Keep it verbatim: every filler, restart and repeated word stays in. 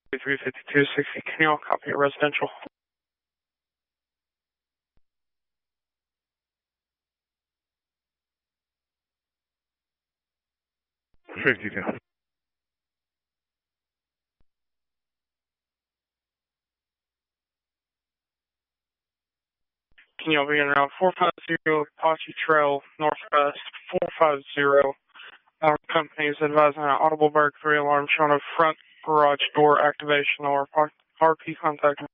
three fifty-two sixty, can you all copy a residential? fifty-two. Can you all be in around four five zero Apache Trail, Northwest, four five zero. Our company is advising an audible burglary alarm showing a front garage door activation or R P contact.